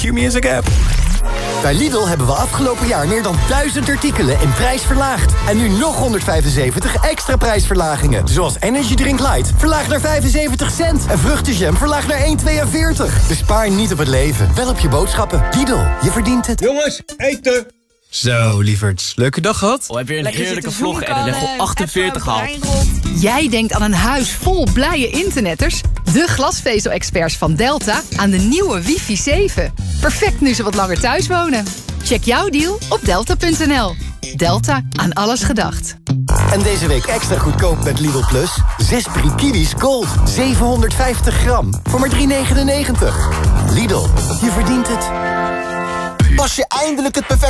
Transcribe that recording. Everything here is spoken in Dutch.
Q-Music app. Bij Lidl hebben we afgelopen jaar meer dan 1000 artikelen in prijs verlaagd. En nu nog 175 extra prijsverlagingen. Zoals Energy Drink Light, verlaagd naar 75 cent. En vruchtenjam, verlaagd naar 1,42. Dus spaar niet op het leven, wel op je boodschappen. Lidl, je verdient het. Jongens, eten! Zo, lieverds. Leuke dag gehad? Heb je een heerlijke vlog en een level 48 gehaald? Jij denkt aan een huis vol blije internetters? De glasvezel-experts van Delta aan de nieuwe wifi 7. Perfect nu ze wat langer thuis wonen. Check jouw deal op delta.nl. Delta, aan alles gedacht. En deze week extra goedkoop met Lidl Plus. 6 Brie Kiwis Gold, 750 gram. Voor maar €3,99. Lidl, je verdient het. Pas je eindelijk het perfecte